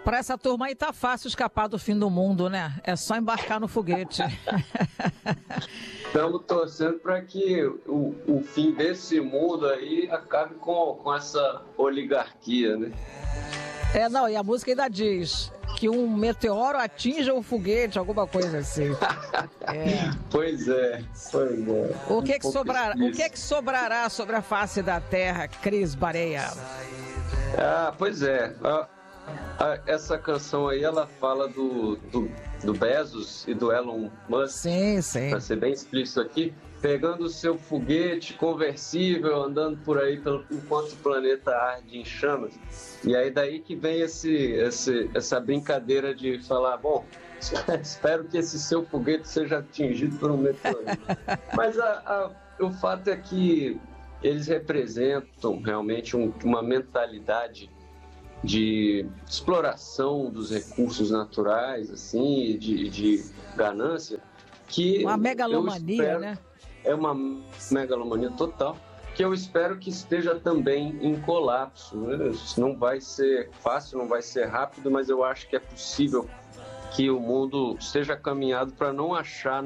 Para essa turma aí tá fácil escapar do fim do mundo, né? É só embarcar no foguete. Estamos torcendo para que o fim desse mundo aí acabe com essa oligarquia, né? Não, e a música ainda diz que um meteoro atinja o foguete, alguma coisa assim. Pois é. O que que sobrará sobre a face da Terra, Cris Barea? Pois é. Essa canção aí, ela fala do Bezos e do Elon Musk. Sim. Para ser bem explícito aqui, pegando o seu foguete conversível, andando por aí enquanto o planeta arde em chamas. E aí daí que vem essa brincadeira de falar, bom, espero que esse seu foguete seja atingido por um meteorito. Mas o fato é que eles representam realmente uma mentalidade de exploração dos recursos naturais, assim, de ganância, que uma megalomania, né? É uma megalomania total, que eu espero que esteja também em colapso, né? Não vai ser fácil, não vai ser rápido, mas eu acho que é possível que o mundo esteja caminhando para não achar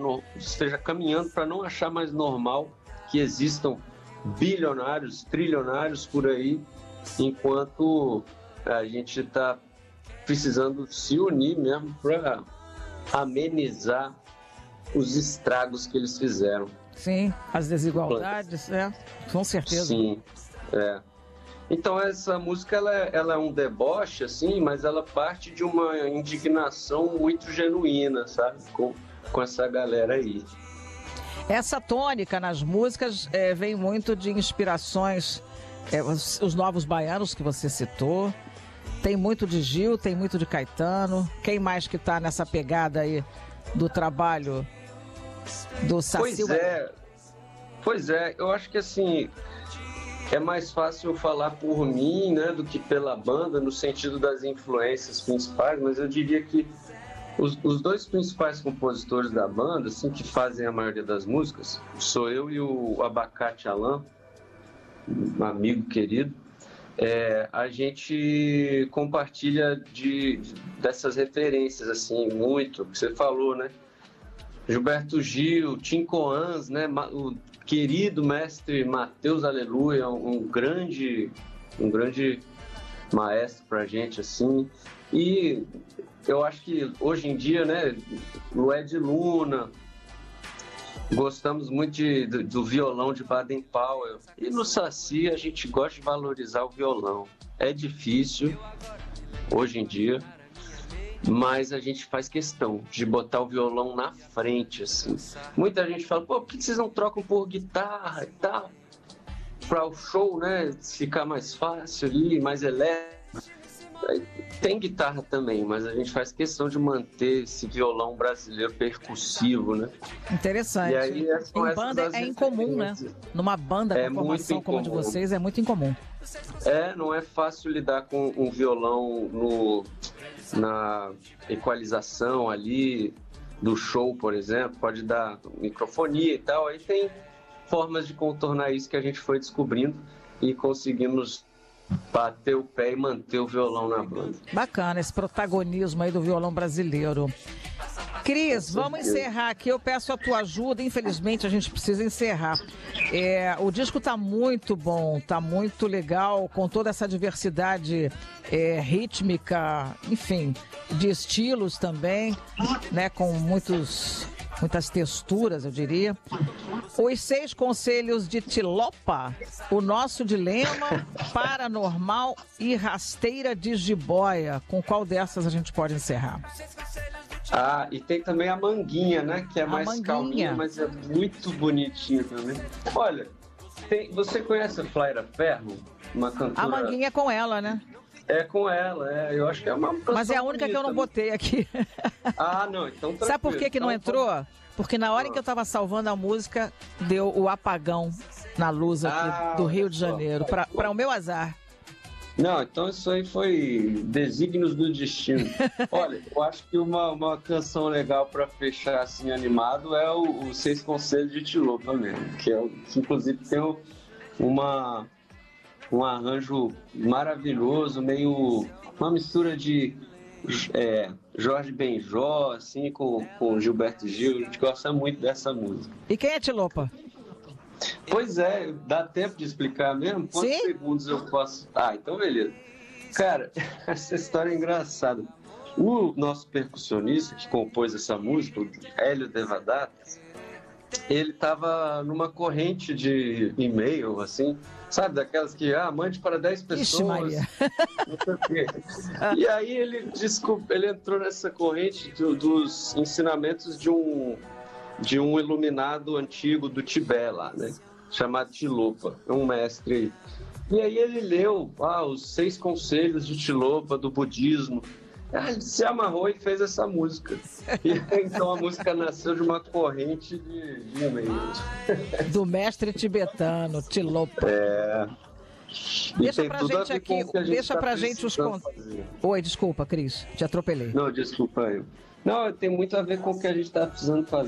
mais normal que existam bilionários, trilionários por aí, enquanto a gente está precisando se unir mesmo para amenizar os estragos que eles fizeram. Sim, as desigualdades, com certeza. Sim, Então essa música ela é um deboche, assim, mas ela parte de uma indignação muito genuína, sabe? Com essa galera aí. Essa tônica nas músicas vem muito de inspirações, os novos baianos que você citou. Tem muito de Gil, tem muito de Caetano. Quem mais que tá nessa pegada aí do trabalho do Saci? Pois é, eu acho que assim, é mais fácil falar por mim, né, do que pela banda, no sentido das influências principais, mas eu diria que os dois principais compositores da banda, assim, que fazem a maioria das músicas, sou eu e o Abacate Alan, um amigo querido. A gente compartilha dessas referências, assim, muito, que você falou, né? Gilberto Gil, Tim Coans, né? O querido mestre Mateus Aleluia, um grande maestro pra gente, assim. E eu acho que hoje em dia, né, Lued Luna, gostamos muito do violão de Baden Powell. E no Saci a gente gosta de valorizar o violão. É difícil hoje em dia, mas a gente faz questão de botar o violão na frente, assim. Muita gente fala, por que vocês não trocam por guitarra e tal? Para o show, né, ficar mais fácil ali, mais elétrico. Tem guitarra também, mas a gente faz questão de manter esse violão brasileiro percussivo, né? Interessante. E aí, em banda é incomum, né? Numa banda com formação como a de vocês é muito incomum. Não é fácil lidar com um violão na equalização ali do show, por exemplo, pode dar microfonia e tal. Aí tem formas de contornar isso que a gente foi descobrindo e conseguimos bater o pé e manter o violão na banda. Bacana esse protagonismo aí do violão brasileiro. Cris, vamos encerrar aqui. Eu peço a tua ajuda. Infelizmente, a gente precisa encerrar. O disco tá muito bom, tá muito legal, com toda essa diversidade rítmica, enfim, de estilos também, né? Com muitas texturas, eu diria. Os 6 conselhos de Tilopa, o nosso dilema, paranormal e rasteira de jiboia. Com qual dessas a gente pode encerrar? E tem também a Manguinha, né? Que é mais calminha, mas é muito bonitinha também. Olha, você conhece a Flaira Ferro? Uma cantora... A Manguinha é com ela, né? É com ela, eu acho que é uma canção. Mas é a única que eu não botei aqui. Não, então tranquilo. Sabe por que não entrou? Porque na hora em que eu tava salvando a música, deu o apagão na luz aqui do Rio de Janeiro, para o meu azar. Não, então isso aí foi desígnios do destino. Olha, eu acho que uma canção legal para fechar assim animado é o 6 Conselhos de Tilopa mesmo, que inclusive tem um arranjo maravilhoso, meio uma mistura de Jorge Benjó, assim, com Gilberto Gil. A gente gosta muito dessa música. E quem é Tilopa? Pois é, dá tempo de explicar mesmo? Quantos Sim? segundos eu posso... Ah, então beleza. Cara, essa história é engraçada. O nosso percussionista que compôs essa música, o Hélio Devadatta, ele estava numa corrente de e-mail, assim, sabe, daquelas que, mande para 10 pessoas. Ixi, Maria. Não sei o quê. E aí ele entrou nessa corrente dos ensinamentos de um iluminado antigo do Tibete lá, né? Chamado Tilopa, um mestre aí. E aí ele leu os 6 conselhos de Tilopa do budismo. Ele se amarrou e fez essa música. E então a música nasceu de uma corrente de e-mails. Do mestre tibetano, Tilopa. Deixa pra gente aqui, deixa pra gente os contos. Oi, desculpa, Cris, te atropelei. Não, desculpa eu. Não, tem muito a ver com o que a gente está precisando fazer.